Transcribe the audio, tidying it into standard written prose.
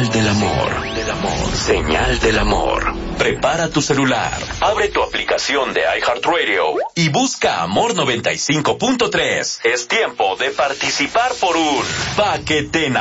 Señal del amor. Señal del amor. Prepara tu celular, abre tu aplicación de iHeartRadio y busca Amor 95.3. Es tiempo de participar por un paquete